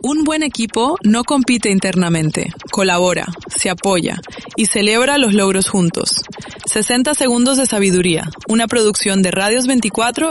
Un buen equipo no compite internamente, colabora, se apoya y celebra los logros juntos. 60 segundos de sabiduría, una producción de Radios 24